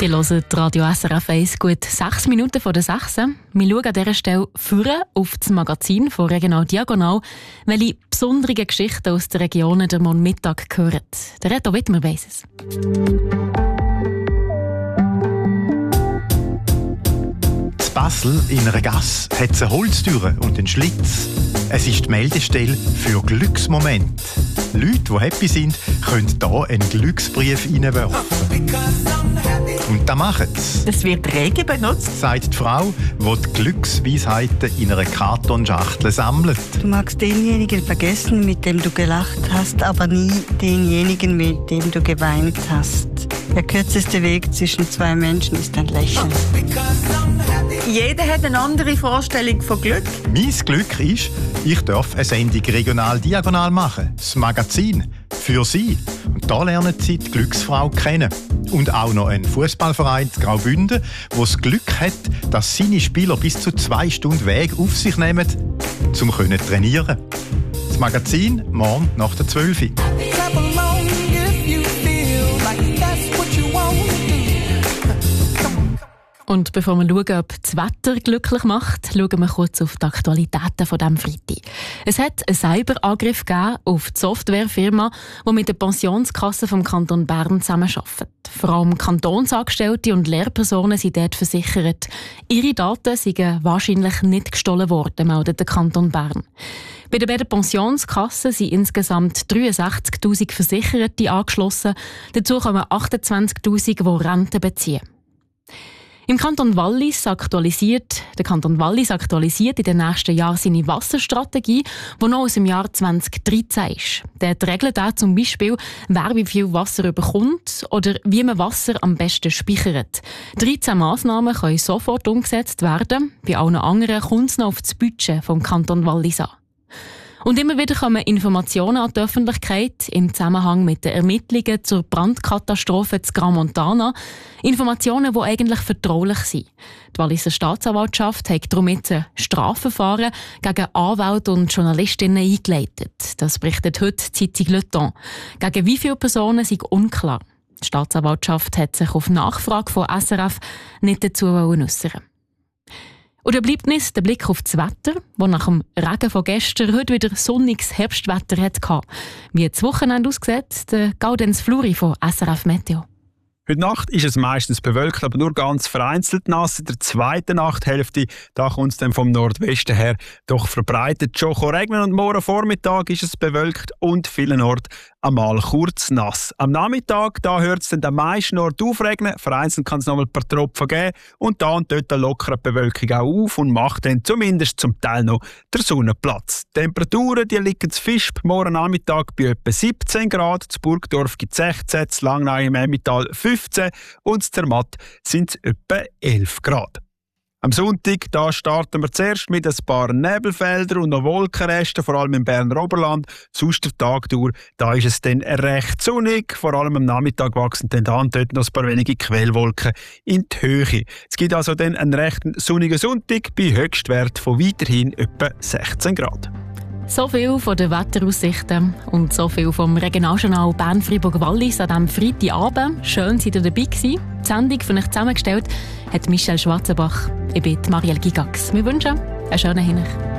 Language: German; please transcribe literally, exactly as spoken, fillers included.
Die hören Radio S R F eins gut sechs Minuten vor der sechs. Wir schauen an dieser Stelle vorne auf das Magazin von Regional Diagonal, welche besondere Geschichten aus den Regionen der morgen Mittag gehören. Der Reto Wittmer weiss es. In Basel, in einer Gasse, hat es eine Holztür und einen Schlitz. Es ist die Meldestelle für Glücksmomente. Leute, die happy sind, können hier einen Glücksbrief reinwerfen. Und das machen sie. Es wird rege benutzt, sagt die Frau, die die Glücksweisheiten in einer Kartonschachtel sammelt. Du magst denjenigen vergessen, mit dem du gelacht hast, aber nie denjenigen, mit dem du geweint hast. Der kürzeste Weg zwischen zwei Menschen ist ein Lächeln. jeder hat eine andere Vorstellung von Glück. Mein Glück ist, ich darf eine Sendung regional diagonal machen. Das Magazin für Sie. Und da lernen Sie die Glücksfrau kennen. Und auch noch einen Fußballverein in Graubünden, der das Glück hat, dass seine Spieler bis zu zwei Stunden Weg auf sich nehmen, um zu trainieren. Das Magazin morgen nach der zwölf Uhr. Und bevor wir schauen, ob das Wetter glücklich macht, schauen wir kurz auf die Aktualitäten von diesem Freitag. Es hat einen Cyberangriff gegeben auf die Softwarefirma, die mit der Pensionskasse vom Kanton Bern zusammenarbeitet. Vor allem Kantonsangestellte und Lehrpersonen sind dort versichert. Ihre Daten sind wahrscheinlich nicht gestohlen worden, meldet der Kanton Bern. Bei der beiden Pensionskassen sind insgesamt dreiundsechzigtausend Versicherte angeschlossen. Dazu kommen achtundzwanzigtausend, die Rente beziehen. Im Kanton Wallis aktualisiert, der Kanton Wallis aktualisiert in den nächsten Jahren seine Wasserstrategie, die noch aus dem Jahr zweitausenddreizehn ist. Dort regelt er zum Beispiel, wer wie viel Wasser bekommt oder wie man Wasser am besten speichert. dreizehn Massnahmen können sofort umgesetzt werden. Bei allen anderen kommt es noch auf das Budget vom Kanton Wallis an. Und immer wieder kommen Informationen an die Öffentlichkeit im Zusammenhang mit den Ermittlungen zur Brandkatastrophe zu Grand Montana. Informationen, die eigentlich vertraulich sind. Die Walliser Staatsanwaltschaft hat darum jetzt ein Strafverfahren gegen Anwälte und Journalistinnen eingeleitet. Das berichtet heute die Zeitung Le Temps. Gegen wie viele Personen sind unklar. Die Staatsanwaltschaft hat sich auf Nachfrage von S R F nicht dazu äußern. Oder bleibt nicht der Blick auf das Wetter, das nach dem Regen von gestern heute wieder sonniges Herbstwetter hatte. Wie das Wochenende aussieht, der Gaudenz Fluri von S R F Meteo. Heute Nacht ist es meistens bewölkt, aber nur ganz vereinzelt nass. In der zweiten Nachthälfte da kommt es dann vom Nordwesten her doch verbreitet schon regnen und morgen Vormittag ist es bewölkt und vielen Orten einmal kurz nass. Am Nachmittag da hört es dann am meisten Ort aufregnen, vereinzelt kann es noch mal ein paar Tropfen geben und da und dort lockert die Bewölkung auch auf und macht dann zumindest zum Teil noch der Sonne Platz. Die Temperaturen die liegen zu Visp morgen Nachmittag bei etwa siebzehn Grad, zu Burgdorf gibt es sechzehn, zu Langnau im Emmental fünfzehn und zu Zermatt sind es etwa elf Grad. Am Sonntag da starten wir zuerst mit ein paar Nebelfeldern und noch Wolkenresten, vor allem im Berner Oberland. Sonst der Tag durch, da ist es dann recht sonnig. Vor allem am Nachmittag wachsen dann da und dort noch ein paar wenige Quellwolken in die Höhe. Es gibt also dann einen recht sonnigen Sonntag bei Höchstwert von weiterhin etwa sechzehn Grad. So viel von den Wetteraussichten und so viel vom Regionaljournal Bern-Fribourg-Wallis an diesem Freitagabend. Schön, dass ihr dabei gewesen. Die Sendung für euch zusammengestellt hat Michel Schwarzenbach. Ich bin Marielle Gigax. Wir wünschen einen schönen Hinweis.